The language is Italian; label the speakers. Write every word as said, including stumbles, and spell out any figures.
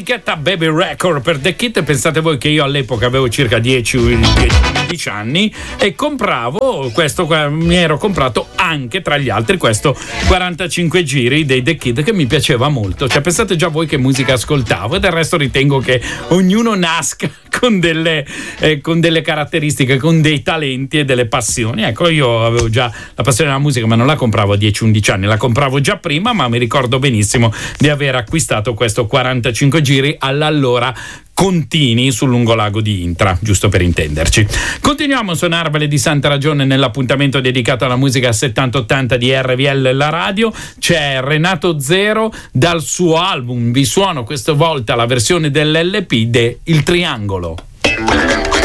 Speaker 1: etichetta Baby Record per The Kid. Pensate voi che io all'epoca avevo circa dieci undici anni e compravo questo, mi ero comprato anche tra gli altri questo quarantacinque giri dei The Kid, che mi piaceva molto. Cioè, pensate già voi che musica ascoltavo, e del resto ritengo che ognuno nasca con delle, eh, con delle caratteristiche, con dei talenti e delle passioni. Ecco, io avevo già la passione della musica, ma non la compravo a dieci undici anni, la compravo già prima, ma mi ricordo benissimo di aver acquistato questo quarantacinque giri all'allora Contini sul lungolago di Intra, giusto per intenderci. Continuiamo a suonarvele di santa ragione nell'appuntamento dedicato alla musica settanta ottanta di R V L La Radio. C'è Renato Zero, dal suo album vi suono questa volta la versione dell'L P de Il Triangolo.